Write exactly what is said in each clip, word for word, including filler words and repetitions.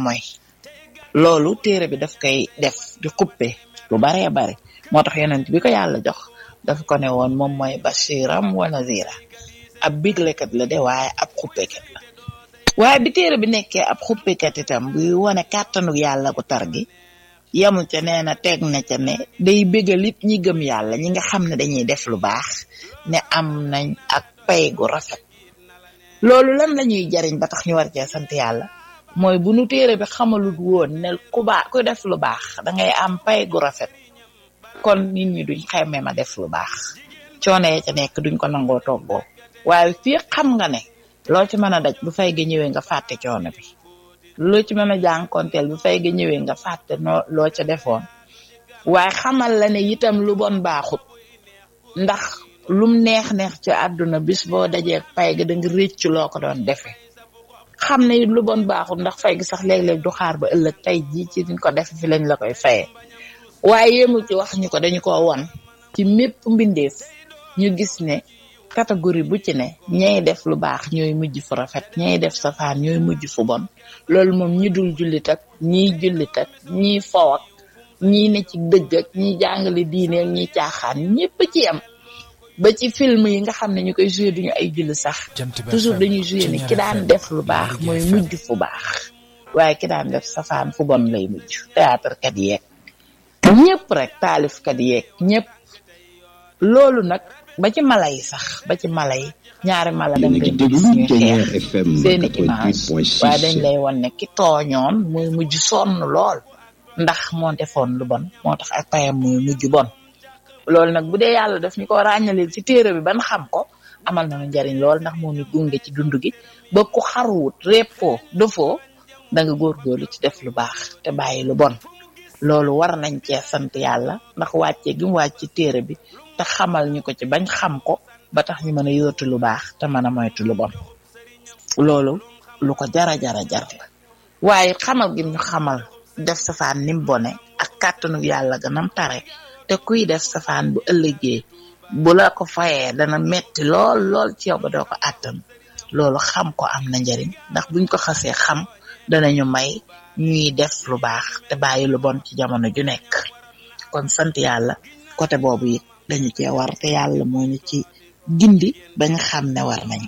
moy loolu téere bi daf koy def di xuppe lu bare bare moo tax yonent bi ko yàlla jox daf ko ne woon moom mooy bashiram wa nazira ab biglekat la de waaye ab xuppekat la waaye bi téere bi nekkee ab xuppekat itam buy wone kàttanu yàlla gu tar gi yamu ca nee na teg na ca ne day bégal it ñi gëm yàlla ñi nga xam ne dañuy def lu baax ne am nañ ak pay gu rafet loolu lan la ñuy jariñ ba tax ñu war cee sant yàlla mooy bu nu téere bi xamalut woon ne ku baax ku def lu baax dangay am pay gu rafet kon nit ñi duñ xamee ma def lu baax coono ya ca nekk duñ ko nangoo toggoo waaye fii xam nga ne loo ci mën a daj bu fay ga ñëwee nga fàtte coono bi loo ci mën a jànkonteel bu fay ga ñëwee nga fàtte noo loo ca defoon waaye xamal la ne itam lu bon baaxut ndax lum neex neex ci àdduna bis boo dajee pay ga danga réccu loo ko doon defee xam ne it lu bon baaxut ndax fay gi sax léeg-léeg du xaar ba ëllëg tey jii ci diñ ko def fi lañ la koy fayee waaye yéemu ci wax ñu ko dañu ko won ci mépp mbindeef ñu gis ne catégorie bu ci ne ñay def lu baax ñooy mujj fu rafet ñay def safaan ñooy mujj fu bon loolu moom ñi dul jullit ak ñiy jullit ak ñiy fow ak ñii ne ci dëgg ak ñiy jàngale diine ak ñiy caaxaan ñépp ci am ba ci film yi nga xam ne ñu koy joué duñu ay julli sax toujours dañuy joué ni ki daan def lu baax mooy mujj fu baax waaye ki daan def safaan fu bon lay mujj théâtre kat yeeg ñëpp rek taalif kat yeeg ñëpp loolu nag ba ci mala yi sax ba ci mala yi ñaari mala dañ leen gis ñuy xeex seeni image waaye dañ lay won ne ki tooñoon muy mujj sonn lool ndax moo defoon lu bon moo tax ak payam muy mujj bon loolu nag bu dee yàlla daf ñu ko ràññaleel ci téere bi ban xam ko amal nañu njariñ lool ndax moo ñu gunge ci dund gi ba ku xaruwut reppoo defoo da nga góorgóorlu ci def lu baax te bàyyi lu bon loolu war nañ cee sant yàlla ndax wàccee gi mu wàcc ci téere bi te xamal ñu ko ci bañ xam ko ba tax ñu mën a yóotu lu baax te mën a moytu lu bon loolu lu ko jara jara jar la waaye xamal gi ñu xamal def safaan nim bone ak kàttanu yàlla ganam tare te kuy def safaan bu ëllëgee bu la ko fayee dana metti lool lool ci yow ba doo ko àttan loolu xam ko am na njariñ ndax buñ ko xasee xam danañu may ñuy def lu baax te bàyyi lu bon ci jamono ju nekk kon sant yàlla côté boobu it dañu cee war te yàlla moo ñu ci gindi ba nga xam ne war nañu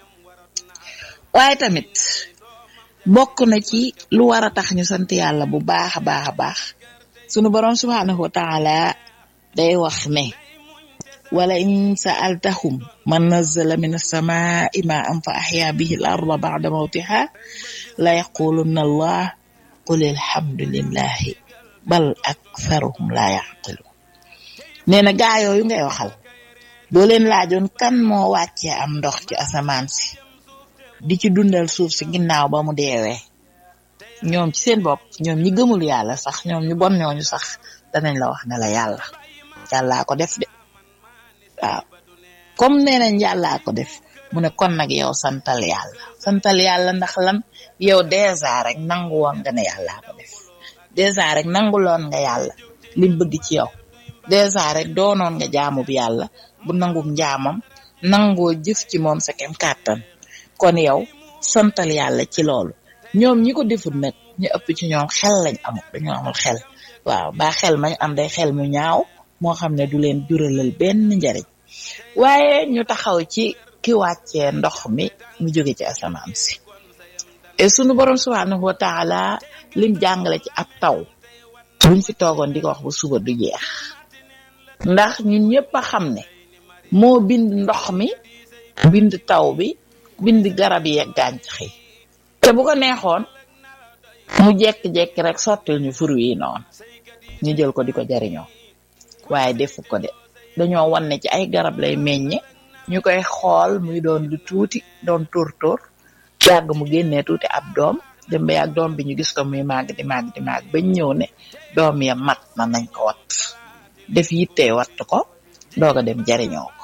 waaye tamit bokk na ci lu war a tax ñu sant yàlla bu baax a baax a baax sunu borom subhanahu wa taala day wax ne wala in sa'altahum man nazzala min as-samaa'i ma'an fa ahya bihi al-arda ba'da mawtiha la yaqulunna allah qul alhamdulillahi bal aktharuhum la ya'qilun nee na gaa yooyu ngay waxal doo leen laajoon kan moo wàccee am ndox ci asamaan si di ci dundal suuf si ginnaaw ba mu deewee ñoom ci seen bopp ñoom ñi gëmul yàlla sax ñoom ñu bon ñooñu sax danañ la wax ne la yàlla yàllaa ko def de waaw comme nee nañ yàllaa ko def mu ne kon nag yow santal yàlla santal yàlla ndax lan yow dèjà rek nangu woon nga ne yàllaa ko def dèjà rek nanguloon nga yàlla lim bëgg ci yow dèjà rek doonoon nga jaamu bi yàlla bu nangum njaamam nangoo jëf ci moom sa kem kàttan kon yow santal yàlla ci loolu ñoom ñi ko defut nag ñu ëpp ci ñoom xel lañ amul dañoo amul xel waaw ba xel mañ am day xel mu ñaaw moo xam ne du leen juralal benn njariñ waaye ñu taxaw ci ki wàccee ndox mi mu jóge ci asamaan si et sunu borom subhanahu wa taala lim jàngale ci ab taw buñ fi toogoon di ko wax bu suba du jeex ndax ñun ñëpp a xam ne moo bind ndox mi bind taw bi bind garab yi ak gàncax yi te bu ko neexoon mu jekki-jekki rek sottil ñu fur yi noonu ñu jël ko di ko jariñoo waaye defu ko de dañoo wan ne ci ay garab lay meññe ñu koy xool muy doon lu tuuti doon tóor tóor yàgg mu génnee tuuti ab doom dem ba yàgg doom bi ñu gis ko muy màgg di màgg di màgg bañ ñëw ne doom ya mat na nañ ko wat def yittee watt ko doog a dem jariñoo ko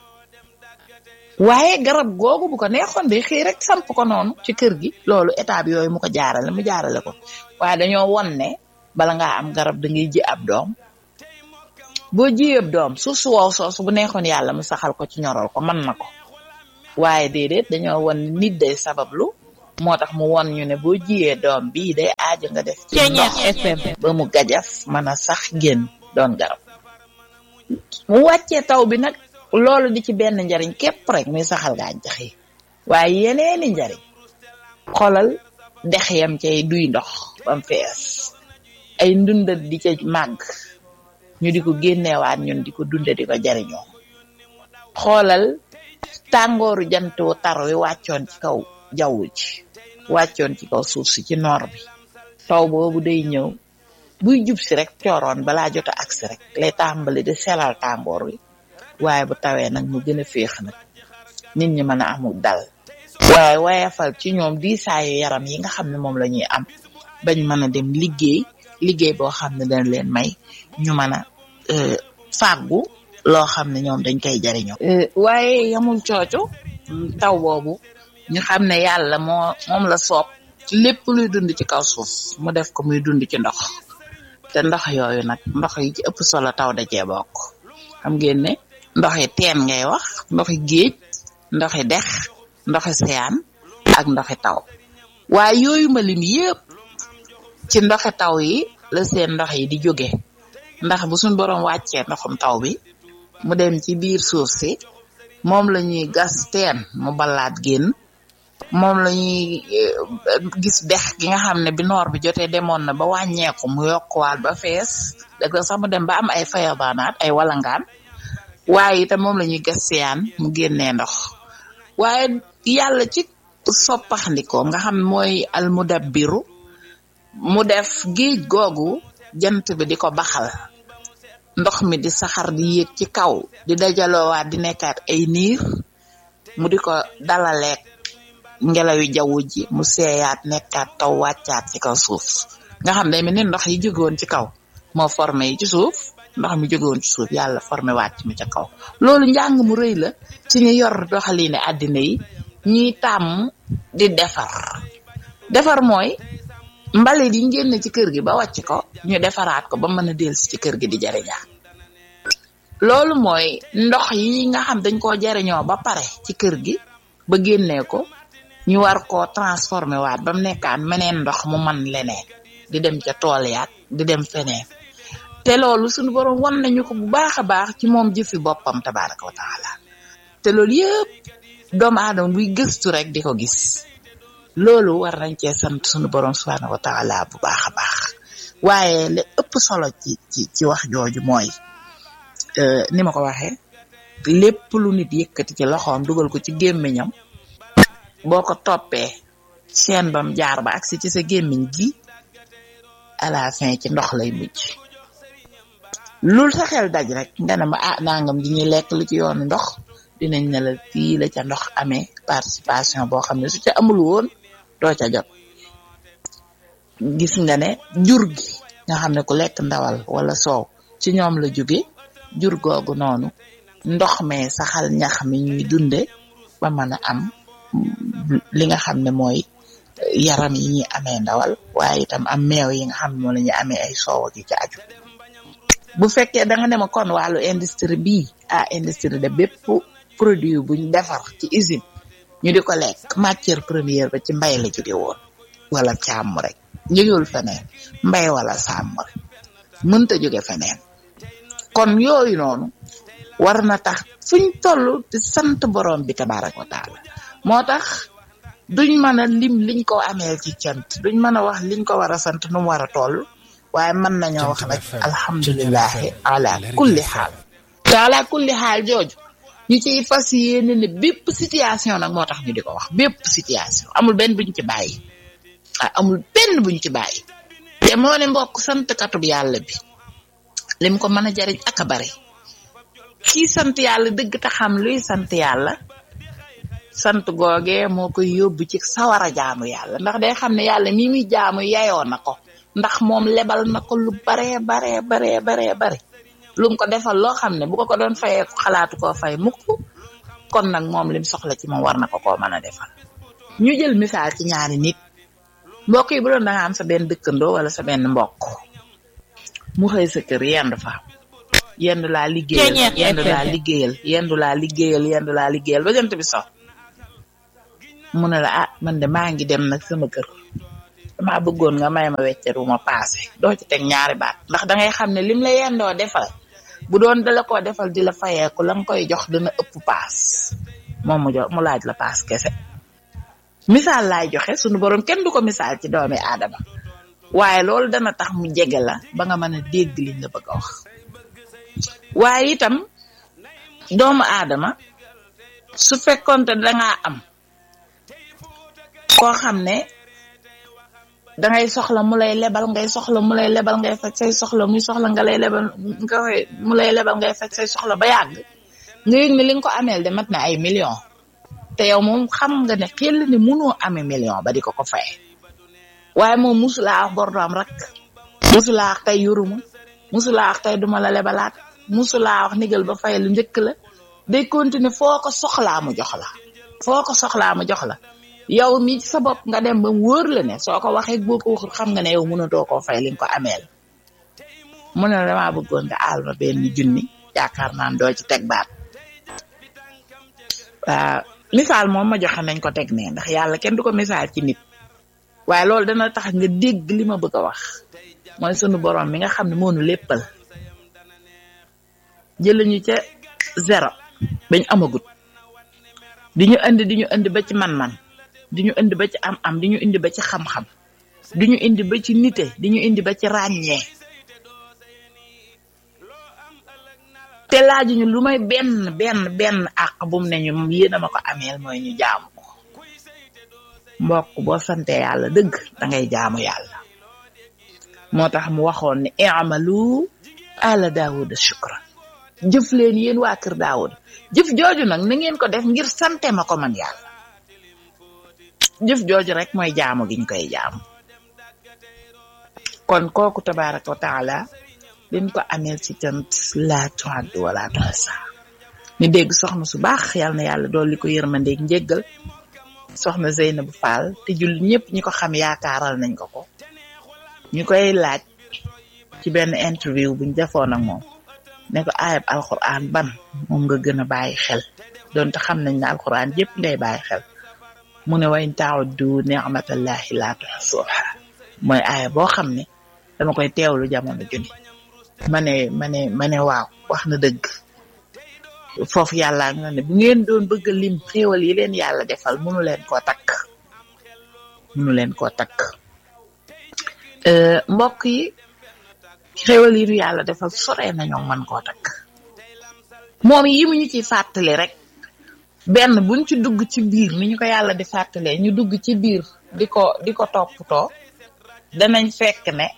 waaye garab googu bu ko neexoon day xëy rek samp ko noonu ci kër gi loolu étape yooyu mu ko jaarale mu jaarale ko waaye dañoo won ne bala ngaa am garab da ngay ji ab doom boo jiyee ab doom suuf su wow soosu bu neexoon yàlla mu saxal ko ci ñoral ko mën na ko waaye déedéet dañoo won nit day sabablu moo tax mu won ñu ne boo jiyee doom bii day aajo nga def ci ndox ba mu gajaf mën a sax génn doon garab mu wàccee taw bi nag loolu di ci benn njariñ képp rek muy saxal gàncax yi waaye yeneeni njariñ xolal dex yam cay duy ndox bam fees ay ndundat di ca màgg ñu di ko génneewaat ñun di ko dunde di ko jariñoo xoolal tàngooru jant wu tar wi wàccoon ci kaw jaww ji wàccoon ci kaw suuf si ci noor bi taw boobu day ñëw buy jub si rek cooroon balaa jot a agsi rek lay tàmbali di selal tàngoor wi waaye bu tawee nag mu gën a féex nag nit ñi mën a amul dal waaye wayefal ci ñoom diisaayu yaram yi nga xam ne moom la ñuy am bañ mën a dem liggéey liggéey boo xam ne dañ leen may ñu mën a fàggu loo xam ne ñoom dañ koy jariñoo waaye yamul cooco taw boobu ñu xam ne yàlla moo moom la soob lépp luy dund ci kaw suuf mu def ko muy dund ci ndox te ndox yooyu nag ndox yi ci ëpp solo taw da cee bokk xam ngeen ne ndoxi teen ngay wax ndoxi géej ndoxi dex ndoxi seyaan ak ndoxi taw waaye yooyu ma lim yépp ci ndoxi taw yi la seen ndox yi di jóge ndax bu suñ boroom wàccee ndoxum taw bi mu dem ci biir suuf si moom la ñuy gas teen mu balaat génn moom la ñuy gis dex gi nga xam ne bi noor bi jotee demoon na ba wàññeeku mu yokkuwaat ba fees da ko sax mu dem ba am ay fayabaanaat ay walangaan waaye itam moom la ñuy gas siyaan mu génnee ndox waaye yàlla ci soppaxndikoo nga xam mooy almudabbiru mu def géej googu jant bi di ko baxal ndox mi di saxar di yéeg ci kaw di dajaloowaat di nekkaat ay niir mu di ko dalaleek ngelawi jaww ji mu seeyaat nekkaat taw wàccaat ci kaw suuf nga xam ne ni ndox yi jógewoon ci kaw moo formé yi ci suuf ndox mi jógewoon ci suuf yàlla formé wàcc mi ca kaw loolu njàng mu rëy la ci ñu yor doxaliine àddina yi ñuy tàmm di defar defar mooy mbalit yi génn ci kër gi ba wàcc ko ñu defaraat ko ba mën a dellusi ci kër gi di jariñaa loolu mooy ndox yi nga xam dañ koo jariñoo ba pare ci kër gi ba génnee ko ñu war koo transformé waat ba mu nekkaan meneen ndox mu man leneen di dem ca tool yaat di dem feneen te loolu suñu borom wan nañu ko bu baax a baax ci moom jëfi boppam tabaraka wa taala te loolu yëpp doomu aadama buy gëstu rek di ko gis loolu war nañ cee sant suñu borom subhanahu wa taala bu baax a baax waaye li ëpp solo ci ci ci wax jooju mooy ni ma ko waxee lépp lu nit yëkkati ci loxoom dugal ko ci gémmiñam boo ko toppee seen bam jaar ba agsi ci sa gémmiñ gi à la fin ci ndox lay mujj loolu sa xel daj rek nga ne ma ah nangam di ñuy lekk lu ci yoonu ndox dinañ ne la fii la ca ndox amee participation boo xam ne su ca amul woon doo ca jot gis nga ne jur gi nga xam ne ku lekk ndawal wala soow ci ñoom la jóge jur googu noonu ndox mee saxal ñax mi ñuy dunde ba mën a am li nga xam ne mooy yaram yi ñuy amee ndawal waaye itam am meew yi nga xam ne moom la ñuy amee ay soow gi ci aju bu fekkee da nga dem kon wàllu industrie bii ah industrie de bépp produit buñ defar ci usine ñu di ko lekk matière première ba ci mbay la jóge woon wala càmm rek jógewul feneen mbay wala sàmm rek mënta jóge feneen kon yooyu noonu war na tax fuñ toll di sant borom bi tabaraka wa taala moo tax duñ mën a lim liñ ko ameel ci cant duñ mën a wax liñ ko war a sant nu mu war a toll waaye mën nañoo wax nag alhamdulilahi ala kulli xaal te ala kulli xaal jooju ñu ciy fas yéene ne bépp situation nag moo tax ñu di ko wax bépp situation amul benn buñ ci bàyyi ah amul benn buñ ci bàyyi te moo ne mbokk sant katub yàlla bi lim ko mën a jariñ ak a bari kii sant yàlla dëgg te xam luy sant yàlla sant googee moo koy yóbbu ci sawara jaamu yàlla ndax day xam ne yàlla mi muy jaamu yayoo na ko ndax moom lebal na ko lu baree baree baree baree bare lu mu ko defal loo xam ne bu ko ko doon fayee ko xalaatu koo fay mukk kon nag moom lim soxla ci moom war na ko koo mën a defal ñu jël misaal ci ñaari nit mbokk yi bu doon da nga am sa benn dëkkandoo wala sa benn mbokk mu xëy sa kër yendu fa yendu laa liggéeyal yendu laa liggéeyal yendu laa liggéeyal yendu laa liggéeyal ba jant bi so mu ne la ah man de maa ngi dem nag sama kër damaa bëggoon nga may ma wecceru ma paase doo ci teg ñaari baat ndax dangay xam ne lim la yendoo defal bu doon dala koo defal di la fayeeku la nga koy jox dana ëpp paas moom mu jox mu laaj la paas kese misaal laay joxe sunu borom kenn du ko misaal ci doomi aadama waaye loolu dana tax mu jege la ba nga mën a dégg liñ la bëgg a wax waaye itam doomu aadama su fekkoonte dangaa am koo xam ne dangay soxla mu lay lebal ngay soxla mu lay lebal ngay faj say soxla muy soxla nga lay lebal nga mu lay lebal ngay faj say soxla ba yàgg nga yëg ne li nga ko ameel de mat na ay millions te yow moom xam nga ne xel ni mënoo amee million ba di ko ko fay waaye moom musulaa wax bor doom rek musulaa wax tey yoruma musulaa wax tey duma la lebalaat musulaa wax nigal ba fay lu njëkk la day continuer foo ko soxlaa mu jox la foo ko soxlaa mu jox la yow mi ci sa bopp nga dem ba mu wóor la ne soo ko waxee boo ko waxul xam nga ne yow mënatoo koo fay li nga ko ameel mu ne la damaa bëggoon nga aal ma benn junni yaakaar naa doo ci teg baat waaw misaal moom ma joxe nañ ko teg ne ndax yàlla kenn du ko misaal ci nit waaye loolu dana tax nga dégg li ma bëgg a wax mooy sunu borom mi nga xam ne moo nu léppal jël ñu ca zéro bañ amagut di ñu indi di ñu indi ba ci man-man di ñu indi ba ci am-am di ñu indi ba ci xam-xam di ñu indi ba ci nite di ñu indi ba ci ràññee te laajuñu lu may benn benn benn àq bu mu ne ñu yéen a ma ko ameel mooy ñu jaamu ko mbokk boo sante yàlla dëgg dangay jaamu yàlla moo tax mu waxoon ne i'malu ala daawuda shukran jëf leen yéen waa kër daawuda jëf jooju nag na ngeen ko def ngir sante ma ko man yàlla jëf jooju rek mooy jaamu gi ñu koy jaamu kon kooku tabaraka wa taala liñ ko ameel ci cant laa tuaddu wala tuhsa ñu dégg soxna su baax yàlla na yàlla dool li ko yërmandeeg njéggal soxna Zeynabu Fall te julli ñëpp ñi ko xam yaakaaral nañ ko ko ñu koy laaj ci benn interview buñ defoon ak moom ne ko ayab alquran ban moom nga gën a bàyyi xel donte xam nañ ne alquran yëpp ngay bàyyi xel mu ne wa in ta'uddu ni'matallahi la tuhsuha mooy aaya boo xam ne dama koy teewlu jamono junni ma ne ma ne ma ne waaw wax na dëgg foofu yàlla nga ne bu ngeen doon bëgg lim xéewal yi leen yàlla defal mënu leen koo takk mënu leen koo takk mbokk yi xéewal yi nu yàlla defal sore nañoo mën koo takk moom yi mu ñu ciy fàttali rek benn buñ ci dugg ci biir ni ñu ko yàlla di fàttalee ñu dugg ci biir di ko di ko toppatoo danañ fekk ne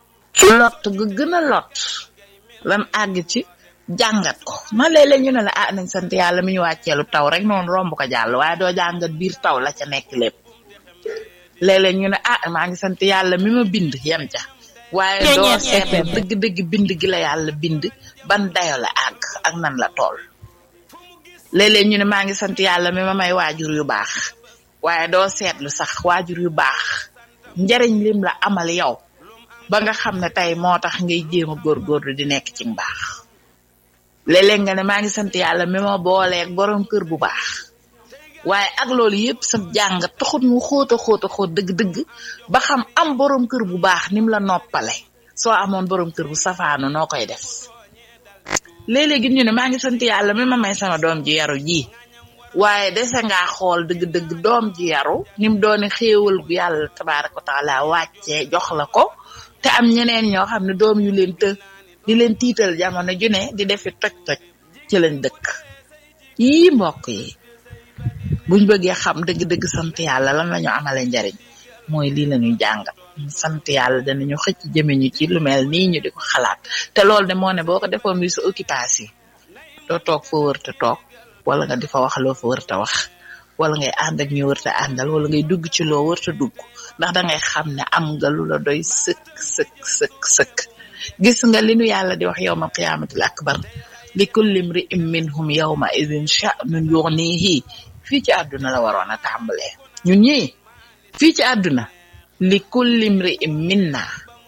lot ga gën a lot lan àgg ci jàngat ko ma léeg-léeg ñu ne la ah nañ sant yàlla mi ñu wàcceelu taw rek noonu romb ko jàll waaye doo jàngat biir taw la ca nekk lépp léeg-léeg ñu ne ah maa ngi sant yàlla mi ma bind yem ca waaye doo seet dëgg-dëgg bind gi la yàlla bind ban dayo la àgg ak nan la tool léeg-léeg ñu ne maa ngi sant yàlla mi ma may waajur yu baax waaye doo seetlu sax waajur yu baax njariñ lim la amal yow ba nga xam ne tey moo tax ngay jéem a góorgóorlu di nekk ci mbaax léeg-léeg nga ne maa ngi sant yàlla mi ma booleeg borom kër bu baax waaye ak loolu yëpp sa jàng taxut mu xóot a xóot a xóot dëgg-dëgg ba xam am borom kër bu baax nim la noppale soo amoon borom kër bu safaanu noo koy def léeg-léegi ñu ne maa ngi sant yàlla mi ma may sama doom ji yaru ji waaye dese ngaa xool dëgg-dëgg doom ji yaru nim doone xéewal gu yàlla tabaaraka wa taala wàccee jox la ko te am ñeneen ñoo xam ne doom yu leen të di leen tiital jamono ju ne di defi toj-toj ci lañ dëkk yii mbokk yi buñ bëggee xam dëgg-dëgg sant yàlla lan lañu amale njariñ mooy lii lañuy jàngat sant yàlla danañu xëcc jëme ñu ci lu mel nii ñu di ko xalaat te loolu de moo ne boo ko defoon bi sa occupation doo toog foo wërta toog wala nga di fa wax loo fa wërta wax wala ngay ànd ak ñu wërta àndal wala ngay dugg ci loo wërta dugg ndax dangay xam ne am nga lu la doy sëkk sëkk sëkk sëkk gis nga li nu yàlla di wax yawmal qiyaamatil akbar li kulli imri'in minhum yawma idhin sha'nun yughnihi fii ci àdduna la waroon a tàmbalee ñun ñii fii ci àdduna li kulli imri'in minna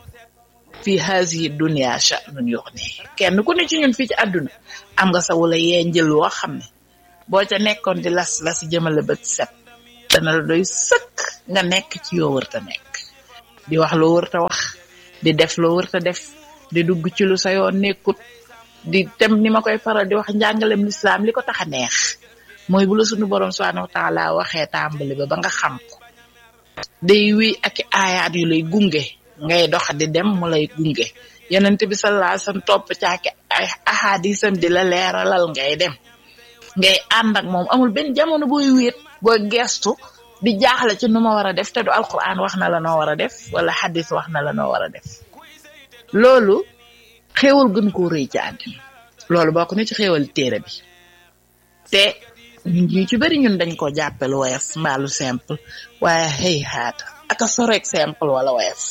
fi hazihi dunya sha'nun yughnihi kenn ku ne ci ñun fii ci àdduna am nga sa wala yee njël woo xam ne boo ca nekkoon di las las jëmale bët set dana la doy sëkk nga nekk ci yoo wërta nekk di wax loo wërta wax di def loo wërta def di dugg ci lu sa yoon nekkut di tem ni ma koy faral di wax njàngalem lislaam li ko tax a neex mooy bu la sunu borom subhanahu wa taala waxee tàmbali ba ba nga xam ko day wéy ak aayaat yu lay gunge ngay dox di dem mu lay gunge yonent bi sallallahu alayhi wasallam topp caake ay ahadisam di la leeralal ngay dem ngay ànd ak moom amul benn jamono booy wéet booy gestu di jaaxle ci nu ma war a def te du alquran wax na la noo war a def wala hadis wax na la noo war a def loolu xéewal gën koo rëy ci àddina loolu bokk na ci xéewal téere bi te ñu ci bari ñun dañ ko jàppe lu woyof mbaa lu simple waaye xëy xaata aka sorek simple wala woyof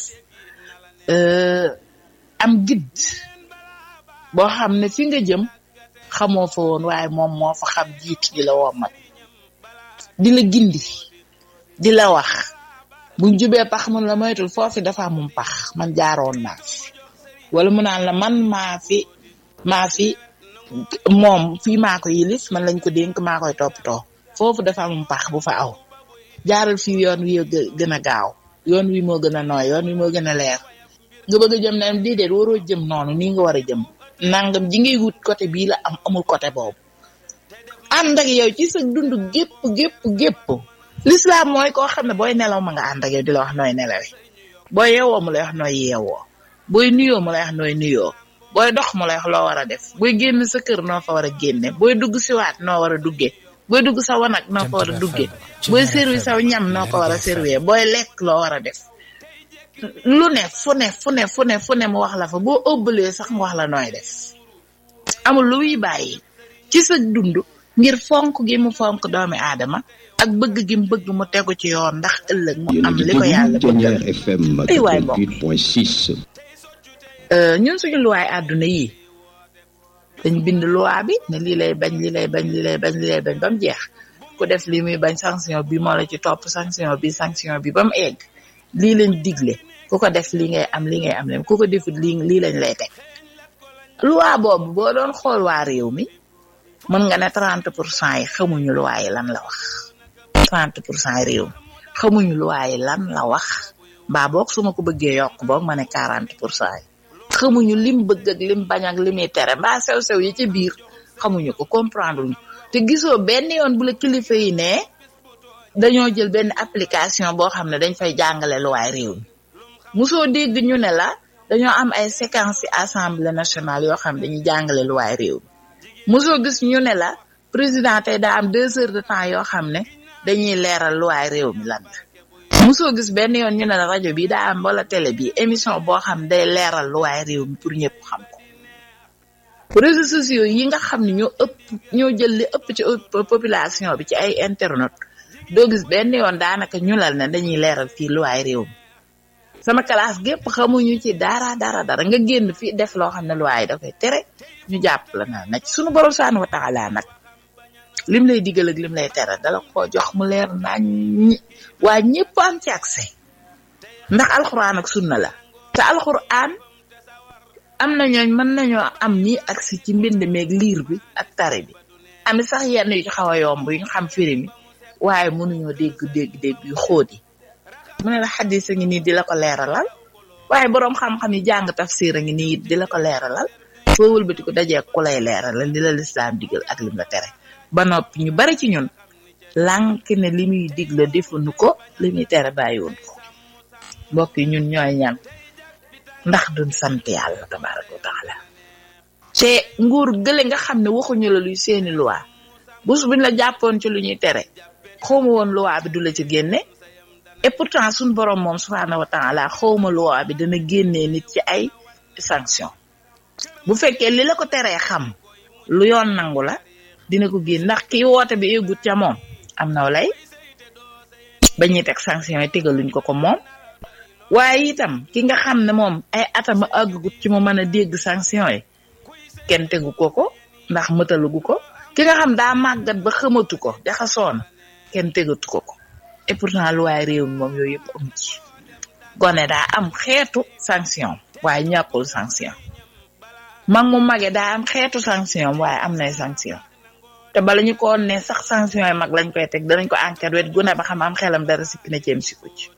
am guide boo xam ne fi nga jëm xamoo fa woon waaye moom moo fa xam jiitu di la womat di la gindi di la wax buñ jubee pax mun la moytul foofu dafa amum pax man jaaroon naa fi wala mu naan la man maa fi maa fi moom fii maa ko yilif man lañ ko dénk maa koy toppatoo foofu dafa amum pax bu fa aw jaaral fii yoon wi gën a gaaw yoon wi moo gën a nooy yoon wi moo gën a leer nga bëgg a jëm ne am déedéet waroo jëm noonu nii nga war a jëm nangam ji ngay wut côté bii la am amul côté boobu ànd ak yow ci sa dund gépp gépp gépp l'islam mooy koo xam ne booy nelaw ma nga ànd ak yow di la wax nooy nelawee booy yeewoo mu lay wax nooy yeewoo booy nuyoo mu lay wax nooy nuyoo booy dox mu lay wax loo war a def booy génn sa kër noo fa war a génne booy dugg si waat noo war a duggee booy dugg sa wanag noo ko war a duggee booy servi saw ñam noo ko war a servir booy lekk loo war a def lu ne fu ne fu ne fu ne fu ne mu wax la fa boo ëbbalee sax mu wax la nooy def amul lu muy bàyyi ci sa dund ngir fonk gi mu fonk doomi aadama ak bëgg gi mu bëgg mu tegu ci yoon ndax ëllëg mu am li ko yàlla bëggal ay waay mbokk ñun suñu luwaay àdduna yi dañ bind loi bi ne lii lay bañ lii lay bañ lii lay bañ lii lay bañ ba mu jeex ku def lii muy bañ sanction bi moo la ci topp sanction bi sanction bi ba mu egg lii lañ digle ku ko def lii ngay am lii ngay am leen ku ko defut lii lii lañ lay teg loi boobu boo doon xool waa réew mi mën nga ne trente pour cent yi xamuñu loi yi lan la wax trente pour cent yi réew mi xamuñu loi yi lan la wax mbaa boog su ma ko bëggee yokk boog ma ne quarante pour cent yi xamuñu lim bëgg ak lim bañ ak li muy tere mbaa sew-sew yi ci biir xamuñu ko comprendre ñu te gisoo benn yoon bu la kilifa yi ne dañoo jël benn application boo xam ne dañ fay jàngale luwaay réew mi musoo dégg ñu ne la dañoo am ay séquences ci assemblée nationale yoo xam ne dañuy jàngale luwaay réew mi musoo gis ñu ne la président tey daa am deux heures de temps yoo xam ne dañuy leeral luwaay réew mi lan la musoo gis benn yoon ñu ne la rajo bi daa am wala télé bi émission boo xam day leeral luwaay réew mi pour ñëpp xam ko réseaux sociaux yi nga xam ne ñoo ëpp ñoo jël li ëpp ci population bi ci ay internet doo gis benn yoon daanaka ñu lal ne dañuy leeral fii luwaay réew mi sama classe gépp xamuñu ci dara dara dara nga génn fii def loo xam ne luwaay dafay tere ñu jàpp la na nag sunu borom subhanahu wa ta'ala nag lim lay digal ak lim lay tere dala ko jox mu leer nañ waa ñëpp am ci accès ndax alxuraan ak sunna la te alxuraan am na ñooñ mën nañoo am nii accès ci mbind meeg liir bi ak tari bi ami sax yenn yu ci xaw a yomb yu ñu xam firi mi waaye mënuñoo dégg dégg dégg yu xóot yi mu ne la xadis a ngi nii di la ko leeralal waaye boroom xam-xam yi jàng tafsir a ngi nii di la ko leeralal foo wëlbati ko dajee ku lay leeralal di la lislaam digal ak lim la tere ba noppi ñu bari ci ñun lànk ne li muy digle defuñu ko li muy tere bàyyiwuñ ko mbokk yi ñun ñooy ñan ndax duñ sant yàlla tabaraka wa taala te nguur gële nga xam ne waxuñu la luy seeni loi bés buñ la jàppoon ci lu ñuy tere xawma woon loi bi du la ci génne et pourtant suñ borom moom subhanahu wa taala xawma loi bi dana génnee nit ci ay sanction bu fekkee li la ko teree xam lu yoon nangu la dina ko génn ndax kii woote bi yëgut ca moom am na lay ba ñuy teg sanction yi tegaluñ ko ko moom waaye itam ki nga xam ne moom ay atama àggut ci mu mën a dégg sanction yi kenn tegu ko ko ndax mëtalugu ko ki nga xam daa màggat ba xamatu ko jaxasoona kenn tegatu ko ko et pourtant luwaay réew mi moom yooyu yëpp am ci gone daa am xeetu sanction waaye ñàkkul sanction mag mu mage daa am xeetu sanction waaye am nay sanction te bala ñu ko ne sax sanction yi mag lañ koy teg danañ ko enquête wet gu ne ba xam am xelam dara sikki na ceem sikku ci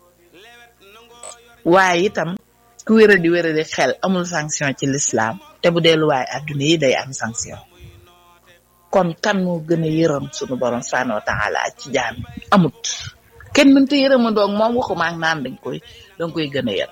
waaye itam ku wéra di wéra di xel amul sanction ci l'islam te bu delluwaay adduna yi day am sanction kon kan moo gën a yërëm sunu borom subhanahu wa ta'ala ci jaam amut kenn mënta yërëmandoo ak moom waxuma ak naan dañ koy dañ koy gën a yërëm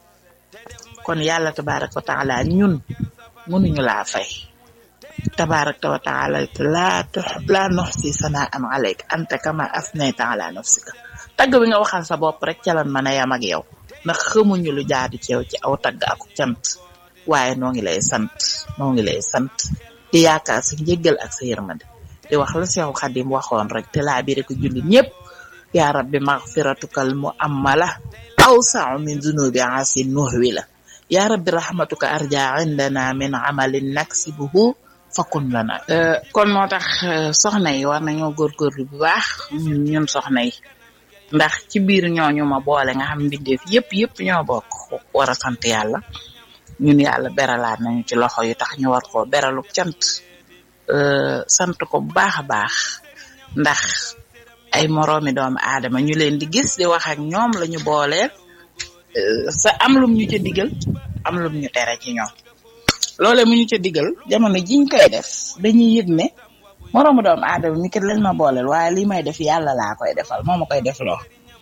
kon yàlla tabaraka wa ta'ala ñun mënuñu laa fay tabaraka wa ta'ala la la nuhsi sana'an alayka anta kama asnayta ala nafsika tagg bi nga waxal sa bopp rek ca lan mën a yam ak yow ndax xamuñu lu jaadu ci yow ci aw tagg ak cant waaye noo ngi lay sant noo ngi lay sant di yaakaar sa njëggal ak sa yërmande di wax la Seexu Xadim waxoon rek te laa bi rek julli ñëpp yaa rabbi maghfiratukal mu'ammala awsa'u min zunubi asin nuhwi la yaa rabbi rahmatuka arja indana min amalin naksibuhu fakun lana kon moo tax soxna yi war nañoo góorgóorlu bu baax ñun soxna yi ndax ci biir ñooñu ma boole nga xam mbindeef yëpp yëpp ñoo bokk war a sant yàlla ñun yàlla beralaat nañu ci loxo yu tax ñu war koo beralu cant sant ko bu baax a baax ndax ay moroomi doomu aadama ñu leen di gis di wax ak ñoom lañu boole sa am lum ñu ca digal am lum ñu tere ci ñoom loole mu ñu ca digal jamono jiñ koy def dañuy yëg ne moroomu doomu aadama mi kat lañ ma booleel waaye li may def yàlla laa koy defal moo ma koy def loo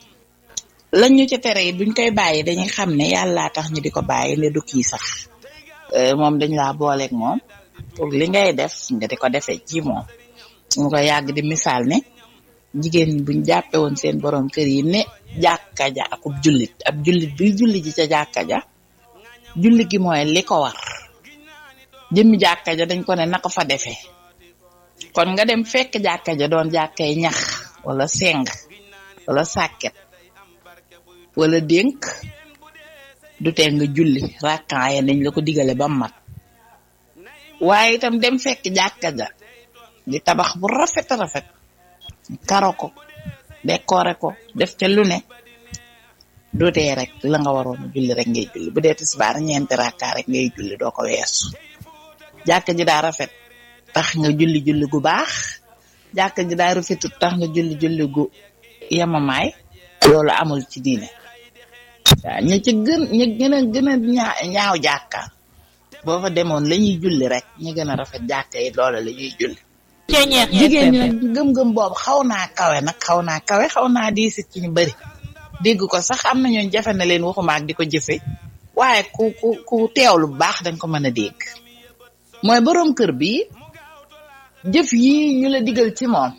lañ ñu ca tere yi buñ koy bàyyi dañuy xam ne yàllaa tax ñu di ko bàyyi ne du kii sax moom dañ laa booleeg moom pour li ngay def nga di ko defee ci moom mu ko yàgg di misaal ne jigéen ñi buñ jàppe woon seen borom kër yi ne jàkka ja akub jullit ab jullit buy julli ji ca jàkka ja julli gi mooy li ko war jëmmi jàkka ja dañ ko ne naka fa defee kon nga dem fekk jàkka ja doon jàkkay ñax wala seng wala sàkket wala dénk du tee nga julli rakkaan ya nañ la ko digale ba mat waaye itam dem fekk jàkka ja di tabax bu rafet rafet karo ko décoré ko def ca lu ne du tee rek la nga waroon julli rek ngay julli bu dee tisbaar ñeenti rakkaa rek ngay julli doo ko weesu jàkka ji daa rafet tax nga julli julli gu baax jàkka ji daa rafetut tax nga julli julli gu yamamaay loolu amul ci diine waaw ña ca gën ña gën a gën a ñaa ñaaw jàkka boo fa demoon la ñuy julli rek ñu gën a rafet jàkka yi loolu la ñuy julli jigéen ñi nag gëm-gëm boobu xaw naa kawe nag xaw naa kawe xaw naa diisit ci ñu bari dégg ko sax am na ñooñ jafe na leen waxuma ak di ko jëfe waaye ku ku ku teewlu bu baax dañ ko mën a dégg mooy boroom kër bi jëf yi ñu la digal ci moom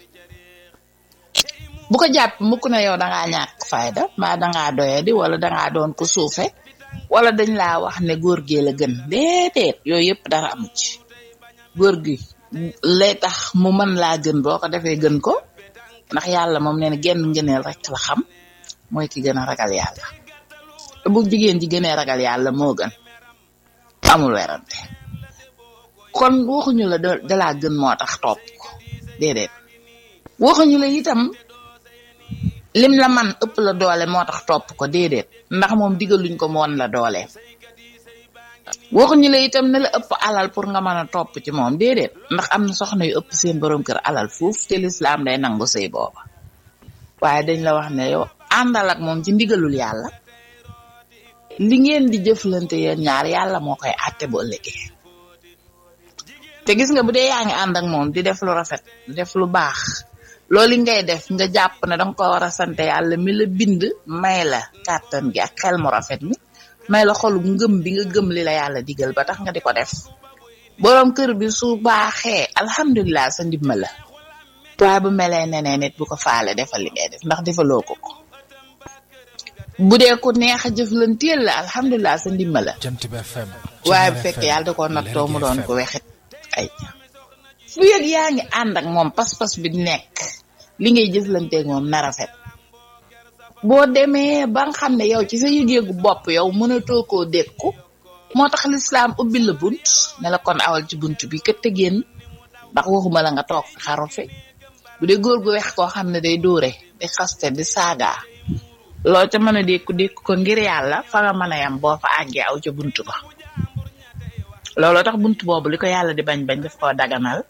bu ko jàpp mukk na yow dangaa ñàkk fayda mbaa dangaa doyadi wala dangaa doon ko suufe wala dañ laa wax ne góor gee la gën déedéet yooyu yëpp dara amu ci góor gi lay tax mu mën laa gën boo ko defee gën ko ndax yàlla moom nee na genn ngëneel rek la xam mooy ki gën a ragal yàlla bu jigéen ji gënee ragal yàlla moo gën amul werante kon waxuñu la dalaa gën moo tax topp ko déedéet waxuñu la itam lim la man ëpp la doole moo tax topp ko déedéet ndax moom digaluñ ko moon la doole waxuñu la itam ne la ëpp alal pour nga mën a topp ci moom déedéet ndax am na soxna yu ëpp seen borom kër alal fuuf te lislaam day nangu sëy booba waaye dañ la wax ne yow àndal ak moom ci ndigalul yàlla li ngeen di jëflante yéen ñaar yàlla moo koy àtte bu ëllëgee te gis nga bu dee yaa ngi ànd ak moom di def lu rafet di def lu baax loolu ngay def nga jàpp ne danga ko war a sant yàlla mi la bind may la kàttan gi ak xel mu rafet mi may la xolu ngëm bi nga gëm li la yàlla digal ba tax nga di ko def borom kër bi su baaxee alhamdulilah sa ndimbal la waaye bu melee neneen nit bu ko faale defal li ngay def ndax defaloo ko ko bu dee ku neex a jëflanteel la alhamdulilah sa ndimbal la waaye bu fekkee yàlla da koo nattoo mu doon ko wexit ay fu yëg yaa ngi ànd ak moom pas-pas bi nekk li ngay jëflanteeg moom na rafet boo demee ba nga xam ne yow ci sa yëgeegu bopp yow mënatoo koo dékku moo tax lislaam ubbi la bunt ne la kon awal ci bunt bi kët te génn ndax waxuma la nga toog fi xaru fi bu dee góor gu wex koo xam ne day dóore di xaste di saaga loo ca mën a dékku dékku ko ngir yàlla fa nga mën a yam boo fa àggee aw ca bunt ba looloo tax bunt boobu li ko yàlla di bañ bañ daf koo daganal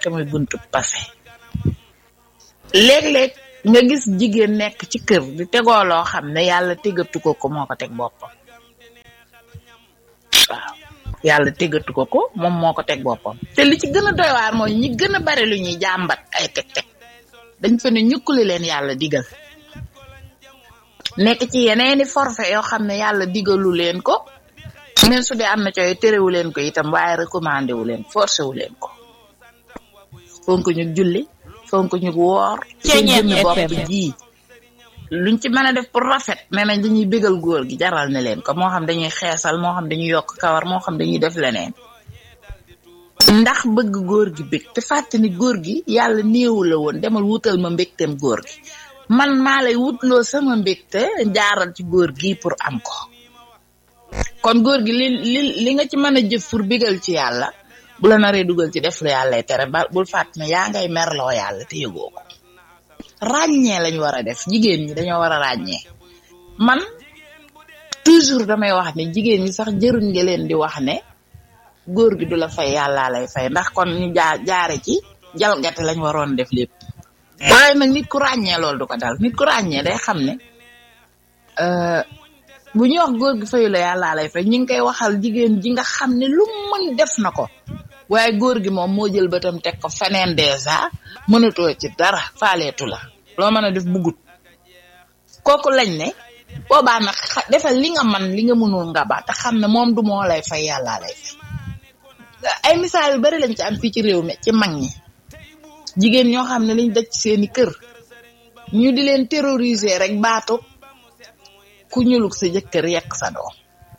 rek mooy buntu passé. léeg-léeg nga gis jigéen nekk ci kër di tegoo loo xam ne yàlla tegatu ko ko moo ko teg boppam waaw yàlla tegatu ko ko moom moo ko teg boppam te li ci gën a doy waar mooy ñi gën a bari lu ñuy jàmbat ay teg-teg dañ fa ne ñukkuli leen yàlla digal nekk ci yeneeni forfait yoo xam ne yàlla digalu leen ko même su dee am na cooy terewu leen ko itam waaye recommandé wu leen forcé wu leen ko fonk ñu julli fonk ñu woor seen jëmmi bopp ji luñ ci mën a def pour rafet nee nañ dañuy bégal góor gi jaral ne leen ko moo xam dañuy xeesal moo xam dañuy yokk kawar moo xam dañuy def leneen ndax bëgg góor gi bég te fàtte ni góor gi yàlla néewu la woon demal wutal ma mbégteem góor gi man maa lay wutloo sama mbégte jaaral ci góor gi pour am ko kon góor gi li li li nga ci mën a jëf pour bégal ci yàlla bu la naree dugal ci def lu yàlla tere ba bul fàtte ne yaa ngay merloo yàlla te yëgoo ko ràññee lañ war a def jigéen ñi dañoo war a ràññee man toujours damay wax ne jigéen ñi sax jëruñ nga leen di wax ne góor gi du la fay yàlla lay fay ndax kon ñu jaar jaare ci jalgate lañ waroon def lépp waaye nag nit ku ràññee loolu du ko dal nit ku ràññee day xam ne bu ñuy wax góor gi fayu la yàlla lay fay ñu ngi koy waxal jigéen ji nga xam ne lu mën def na ko waaye góor gi moom moo jël bëtam teg ko feneen dèjà mënatoo ci dara faaleetu la loo mën a def bugut kooku lañ ne boobaa nag defal li nga man li nga mënul nga ba te xam ne moom du moo lay fay yàlla lay fay ay misaal yu bari lañ ci am fii ci réew mi ci mag ñi jigéen ñoo xam ne liñ daj ci seeni kër ñu di leen terroriser rek baatu ku ñuluk sa jëkkër yekk sa doom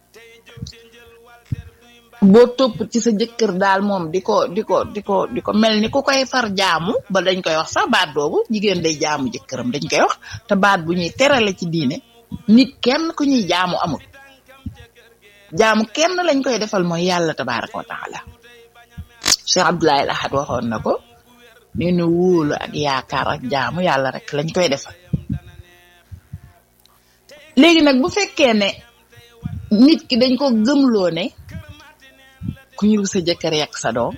boo topp ci sa jëkkër daal moom di ko di ko di ko di ko mel ni ku koy far jaamu ba dañ koy wax sax baat boobu jigéen day jaamu jëkkëram dañ koy wax te baat bu ñuy terale ci diine nit kenn ku ñuy jaamu amul jaamu kenn lañ koy defal mooy yàlla tabaaraka wa taala Cheikh Abdoulaye Ahad waxoon na ko nee na wóolu ak yaakaar ak jaamu yàlla rek lañ koy defal léegi nag bu fekkee ne nit ki dañ ko gëmloo ne ku ñu sa jëkkër yekk sa doom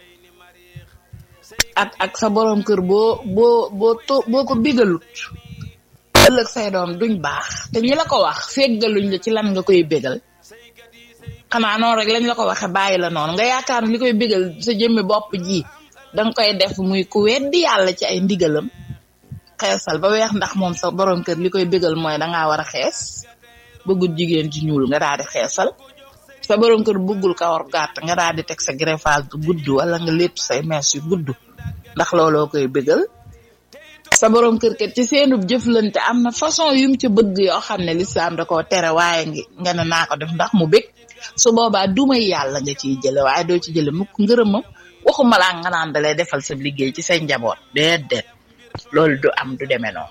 ak ak sa borom kër boo boo boo to boo ko bigalut ëllëg say doom duñ baax te ñi la ko wax feggaluñ la ci lan nga koy bégal xanaa noonu rek lañ la ko waxe bàyyi la noonu nga yaakaar li koy bégal sa jëmmi bopp ji danga koy def muy ku weddi yàlla ci ay ndigalam xeesal ba weex ndax moom sa borom kër li koy bégal mooy dangaa war a xees bëggul jigéen ci ñuul nga daal di xeesal sa borom kër bëggul kawar gàtt nga daal di teg sa greffage bu gudd wala nga létt say mees yu gudd ndax looloo koy bégal sa borom kër kat ci seenub jëflante am na façon yum ci bëgg yoo xam ne lislaam da koo tere waaye ngi nga ne naa ko def ndax mu bég su boobaa dumay yàlla nga ciy jële waaye doo ci jële mukk ngërëmam waxuma laa nga naan da lay defal sa liggéey ci say njaboot déedéet loolu du am du demee noonu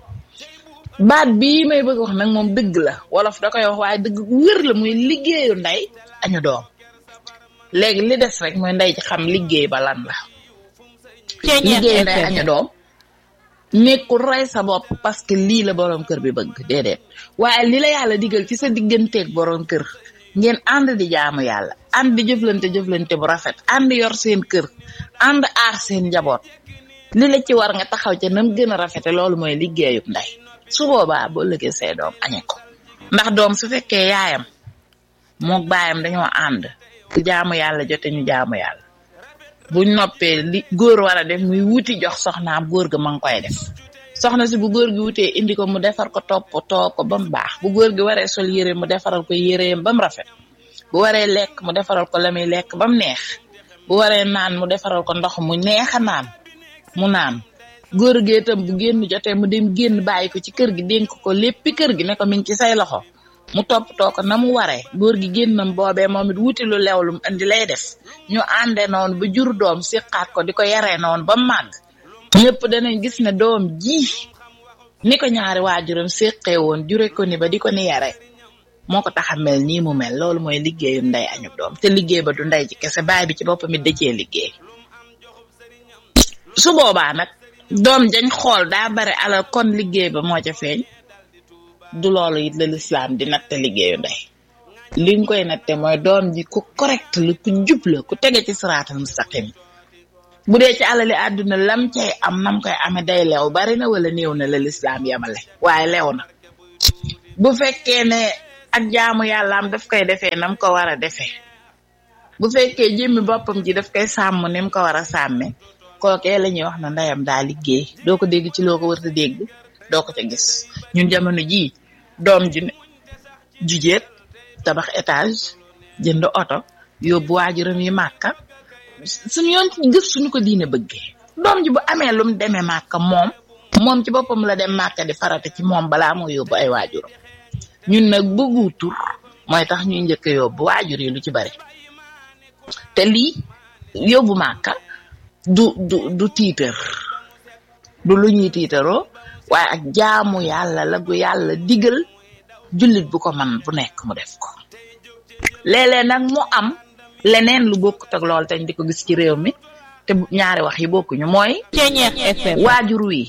baat bii may bëgg wax nag moom dëgg la wolof da koy wax waaye dëgg wér la muy liggéeyu ndey añu doom léegi li des rek mooy ndey ci xam liggéey ba lan la liggéeyu ndey añu doom nekkul rey sa bopp parce que lii la borom kër bi bëgg déedéet waaye li la yàlla digal ci sa digganteeg borom kër ngeen ànd di jaamu yàlla ànd di jëflante jëflante bu rafet ànd yor seen kër ànd aar seen njaboot li la ci war nga taxaw ca nam gën a rafete loolu mooy liggéeyub ndey su boobaa boo lëgee say doom añe ko ndax doom su fekkee yaayam mook baayam dañoo ànd bu jaamu yàlla jote ñu jaamu yàlla buñ noppee li góor war a def muy wuti jox soxnaam góor ga ma ngi koy def soxna si bu góor gi wutee indi ko mu defar ko toppatoo ko ba mu baax bu góor gi waree sol yére mu defaral ko yéreem ba mu rafet bu waree lekk mu defaral ko la muy lekk ba mu neex bu waree naan mu defaral ko ndox mu neex a naan mu naan góor gi itam bu génn jotee mu dem génn bàyyi ko ci kër gi dénk ko léppi kër gi ne ko mi ngi ci say loxo mu toppatoo ko na mu waree góor gi génnam boobee moom it wuti lu lew lu mu indi lay def ñu ànde noonu ba jur doom siqaat ko di ko yaree noonu ba màgg ñëpp danañ gis ne doom ji ni ko ñaari waajuram séqee woon jure ko ni ba di ko ni yare moo ko tax a mel nii mu mel loolu mooy liggéeyu ndey añu doom te liggéey ba du ndey ci kese baay bi ci boppam it da cee liggéey su boobaa nag doom jañ xool daa bare alal kon liggéey ba moo ca feeñ du loolu it la lislaam di natte liggéeyu ndey li nga koy natte mooy doom ji ku correct la ku jub la ku tege ci siraatal mustaqim bu dee ci alali àdduna lam cay am nam koy amee day leew bari na wala néew na la lislaam yemale waaye leew na bu fekkee ne ak jaamu yàllaam daf koy defee nam ko war a defee bu fekkee jëmmi boppam ji daf koy sàmm ni mu ko war a sàmme kookee la ñuy wax na ndeyam daa liggéey doo ko dégg ci loo ko war a dégg doo ko ca gis ñun jamono jii doom ju jujeet tabax étage jënd oto yóbbu waajuram yi màkka suñu yoon ci gëf suñu ko diine bëggee doom ji bu amee lum demee màkka moom moom ci boppam la dem màkka di farata ci moom balaa moo yóbbu ay waajuram ñun nag bëggu tur mooy tax ñuy njëkk a yóbbu waajur yi lu ci bari te lii yóbbu màkka du du du tiitar du lu ñuy tiitaroo waaye ak jaamu yàlla la gu yàlla digal jullit bu ko man bu nekk mu def ko léeg-léeg nag mu am leneen lu bokkut ak lool tañ di ko gis ci réew mi te ñaari wax yi bokkuñu mooy waajur wi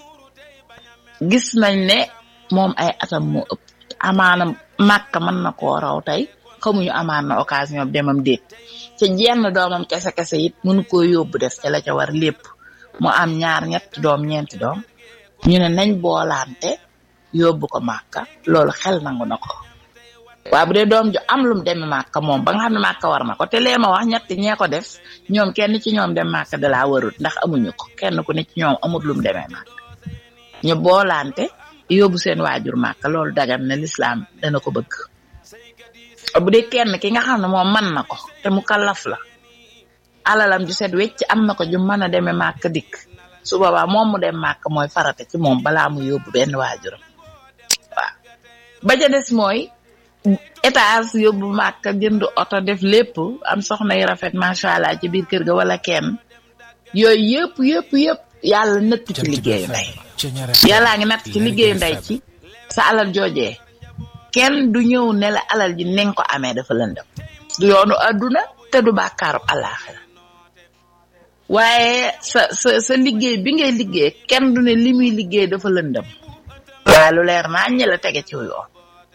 gis nañ ne moom ay atam moo ëpp amaana màkka mën na koo raw tey xamuñu amaan na occasion demam déet ca jenn doomam kese kese it mënu koo yóbbu def ca la ca war lépp mu am ñaar ñetti doom ñeenti doom ñu ne nañ boolante yóbbu ko màkka loolu xel nangu na ko waaye bu dee doom ju am lum deme màkka moom ba nga xam ne màkka war na ko te lee ma wax ñetti ñee ko def ñoom kenn ci ñoom dem màkka da laa warut ndax amuñu ko kenn ku ne ci ñoom amut lum demee màkka ñu boolante yóbbu seen waajur màkka loolu dagan na lislaam dana ko bëgg bu dee kenn ki nga xam ne moom mën na ko te mu kallaf la alalam ju set wecc am na ko ju mën a demee màkka dikk su boobaa moom mu dem màkka mooy farata ci moom balaa mu yóbbu benn waajuram waaw ba ja des mooy étage yóbbu màkka jënd oto def lépp am soxna yu rafet macha allah ci biir kër ga wala kenn yooyu yëpp yëpp yëpp yàlla natt ci liggéeyu ndey yàllaa ngi natt ci liggéeyu ndey ci sa alal joojee kenn du ñëw ne la alal ji ni nga ko amee dafa lëndëm du yoonu adduna te du bàkkaarub àllaaxira waaye sa sa sa liggéey bi ngay liggéey kenn du ne li muy liggéey dafa lëndëm waaye lu leer naa ñi la tege ci yoon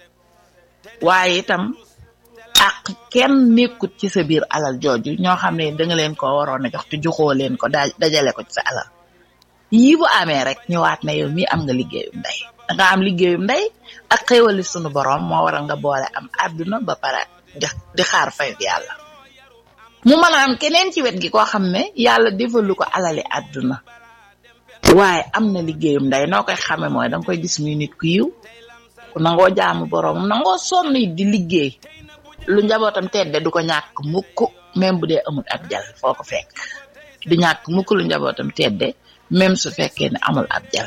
waaye itam ak kenn nekkut ci sa biir alal jooju ñoo xam ne da nga leen ko waroon a jox te joxoo leen ko dajale ko ci sa alal yii bu amee rek ñëwaat na yow mii am nga liggéeyum ndey danga am liggéeyum ndey ak xéewali sunu borom moo waral nga boole am àdduna ba pare di xaar fayu yàlla mu mën a am keneen ci wet gi koo xam ne yàlla defalu ko alali àdduna waaye am na liggéeyum ndey noo koy xame mooy danga koy gis muy nit ku yiw ku nangoo jaamu borom nangoo sonn di liggéey lu njabootam tedde du ko ñàkk mukk même bu dee amul ab jal foo ko fekk du ñàkk mukk lu njabootam tedde même su fekkee ne amul ab jal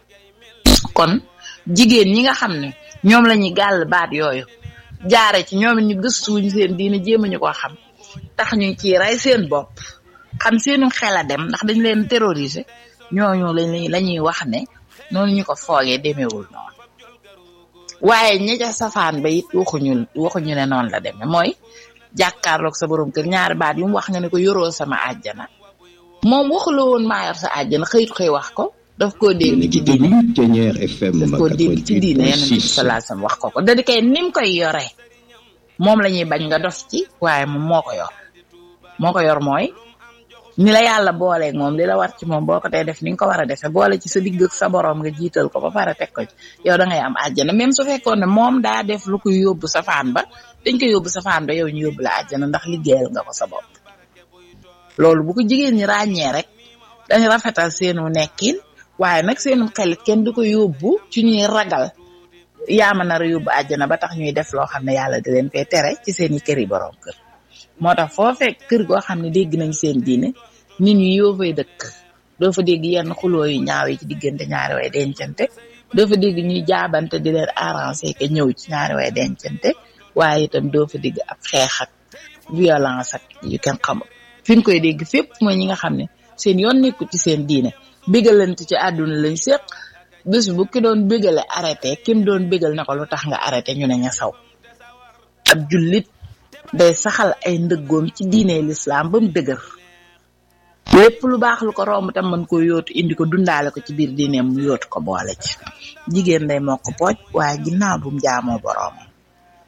kon jigéen ñi nga xam ne ñoom la ñuy gàll baat yooyu jaare ci ñoom ñu gëstuwuñ seen diina jéem ñu ko xam tax ñu ci rey seen bopp xam seenu xel a dem ndax dañ leen terroriser ñooñu lañ la ñuy wax ne noonu ñu ko foogee demeewul noonu waaye ña ca safaan ba it waxuñu waxuñu ne noonu la demee mooy jàkkaarloog sa borom kër ñaari baat yu mu wax nga ne ko yoroo sama àjjana moom waxula woon maa yor sa àjjana xëyit xëy wax ko daf koo dégg ci diine daf koo dégg ci diine Yonent bi sallallahu alayhi wasallam wax ko ko da di kay nim koy yoree moom la ñuy bañ nga dof ci waaye moom moo ko yor moo ko yor mooy ni la yàlla booleeg moom li la war ci moom boo ko tey def ni nga ko war a defee boole ci sa digg ak sa borom nga jiital ko ba pare teg ko ci yow da ngay am àjjana même su fekkoon ne moom daa def lu koy yóbbu safaan ba dañ koy yóbbu safaan ba yow ñu yóbbu la àjjana ndax liggéeyal nga ko sa bopp loolu bu ko jigéen ñi ràññee rek dañ rafetal seenu nekkin waaye nag seenu xelit kenn du ko yóbbu ci ñuy ragal yaama nar a yóbbu àjjana ba tax ñuy def loo xam ne yàlla di leen koy tere ci seen i kër yi borom kër moo tax foo fekk kër goo xam ne dégg nañ seen diine nit ñi yoo fay dëkk doo fa dégg yenn xuloo yu ñaaw yi ci diggante ñaari way dencante doo fa dégg ñuy jaabante di leen arranger ke ñëw ci ñaari way dencante waaye itam doo fa dégg ab xeex ak violence ak yu kenn xamul fi nga koy dégg fépp mooy ñi nga xam ne seen yoon nekku ci seen diine bégalante ci àdduna lañ séq bés bu ki doon bégale arrêté kim doon bégal na ko lu tax nga arrêté ñu ne ña saw ab jullit day saxal ay ndëggoom ci diine l'islam ba mu dëgër lépp lu baax lu ko romb tam mën koo yóotu indi ko dundaale ko ci biir diineem mu yóotu ko boole ci jigéen day moo ko pooj waaye ginnaaw bu mu jaamoo boroom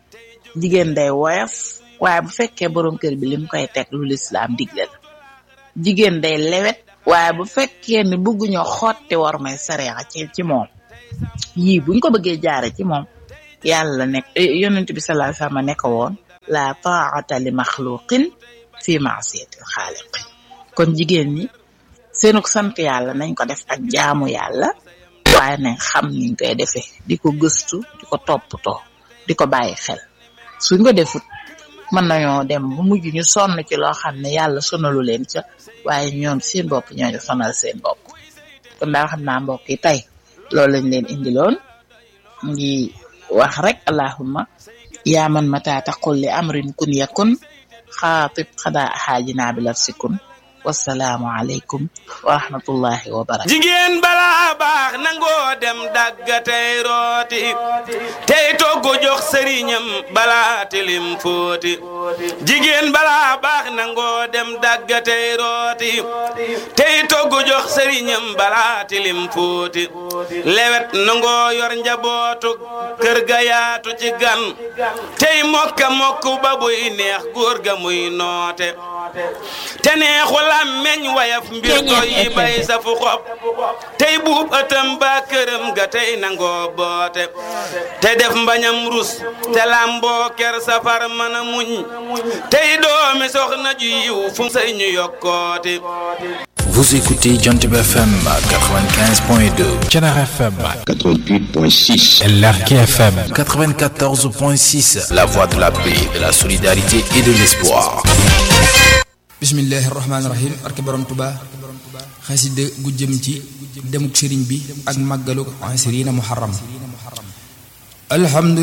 jigéen day woyof waaye bu fekkee borom kër bi lim koy teg lu l'islam digle la jigéen day lewet waaye bu fekkee ne bëgguñoo xotti war may sariya ci ci moom yii buñ ko bëggee jaare ci moom yàlla nekk yonent bi sallallahu alayhi wasallam nekk woon la ta'ata li makhluqin fi ma'siyatil khaliq kon jigéen ñi seenuk sant yàlla nañ ko def ak jaamu yàlla waaye nañ xam niñ koy defee di ko gëstu di ko toppatoo di ko bàyyi xel suñ ko defut mën nañoo dem bu mujj ñu sonn ci loo xam ne yàlla sonalu leen ca waaye ñoom seen bopp ñooñu sonal seen bopp kon daal xam naa mbokk yi tey loolu lañ leen indiloon ngi wax rek allahumma yaa man mata taqul li amrin kun yakun xaatib xadaa xaajinaa bi lafsikun wassalaamu aleykum wa rahmatullahi wa barakatuh jigéen balaa baax nangoo dem dagga tey rooti tey toggu jox sëriñam balaa tilim fóoti jigéen balaa baax nangoo dem dagga tey rooti tey toggu jox sëriñam balaa tilim fóoti lewet nangoo yor njabootu kër ga yaatu ci gan tey mokka mokku ba buy neex góor ga muy noote te neexul am meñ wayaf mbir koy yi bay sa fu xob tey buub ëttam ba këram ga tey nangoo boote te def mbañam rus te lamboo ker safar mën a muñ tey doomi soxna ju yiw fu say ñu yokkooti. Vous écoutez Jantib F M quatre-vingt-quinze point deux, Thiénaba F M quatre-vingt-huit point six, Lergui F M quatre-vingt-quatorze point six, La Voix de la paix, de la solidarité et de l'espoir. bismillahi rahmaani rahim barke borom Tuubaa xasida gu jëm ci demuk sëriñ bi ak màggalu asriina muharram alhamdulillah